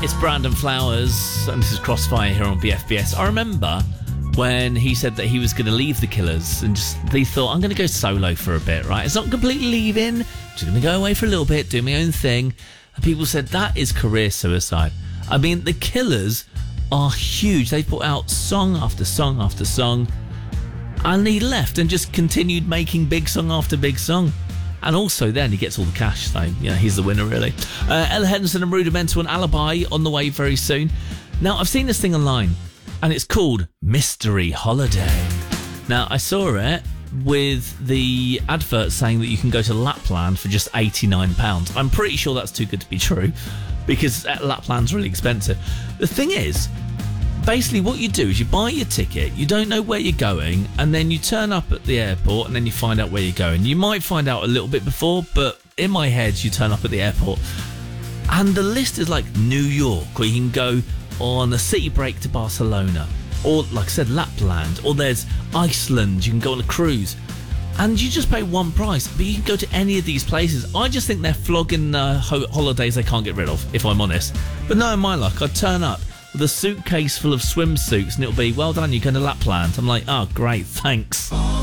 It's Brandon Flowers, and this is Crossfire here on BFBS. I remember when he said that he was going to leave the Killers and they thought, I'm going to go solo for a bit, right? It's not completely leaving, just going to go away for a little bit, do my own thing. And people said that is career suicide. I mean, the Killers are huge. They put out song after song after song, and he left and just continued making big song after big song. And also then he gets all the cash, so yeah, he's the winner really. Ella Henderson and Rudimental and Alibi on the way very soon. Now, I've seen this thing online, and it's called Mystery Holiday. Now, I saw it with the advert saying that you can go to Lapland for just £89. I'm pretty sure that's too good to be true, because Lapland's really expensive. The thing is, basically what you do is you buy your ticket, you don't know where you're going, and then you turn up at the airport and then you find out where you're going. You might find out a little bit before, but in my head you turn up at the airport and the list is like New York, where you can go on a city break to Barcelona, or like I said, Lapland, or there's Iceland, you can go on a cruise, and you just pay one price, but you can go to any of these places. I just think they're flogging holidays they can't get rid of, if I'm honest. But knowing my luck, I'd turn up with a suitcase full of swimsuits and it'll be, well done, you're going to Lapland. I'm like, oh great, thanks.